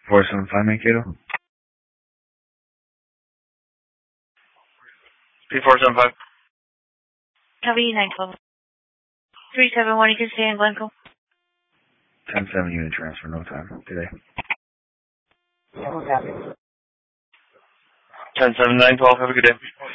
475 Mankato. P475. Cover 912. 371, you can stay in Glencoe. 10-7 unit transfer, no time today. 10-7, 912, have a good day.